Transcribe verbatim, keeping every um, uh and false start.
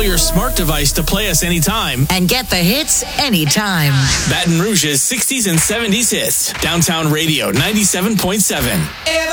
tell your smart device to play us anytime. And get the hits anytime. Baton Rouge's sixties and seventies hits. Downtown Radio ninety-seven point seven.